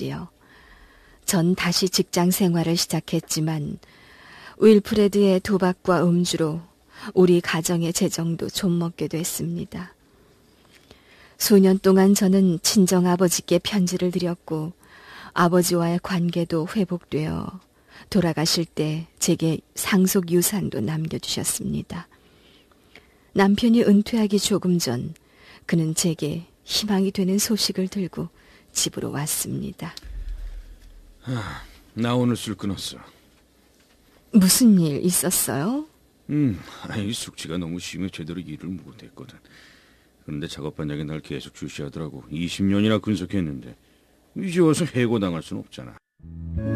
했지요. 전 다시 직장 생활을 시작했지만 윌프레드의 도박과 음주로 우리 가정의 재정도 좀 먹게 됐습니다. 수년 동안 저는 친정아버지께 편지를 드렸고 아버지와의 관계도 회복되어 돌아가실 때 제게 상속 유산도 남겨주셨습니다. 남편이 은퇴하기 조금 전 그는 제게 희망이 되는 소식을 들고 집으로 왔습니다. 나 오늘 술 끊었어. 무슨 일 있었어요? 이 숙취가 너무 심해 제대로 일을 못했거든. 그런데 작업반장이 날 계속 주시하더라고. 20년이나 근속했는데 이제 와서 해고당할 순 없잖아.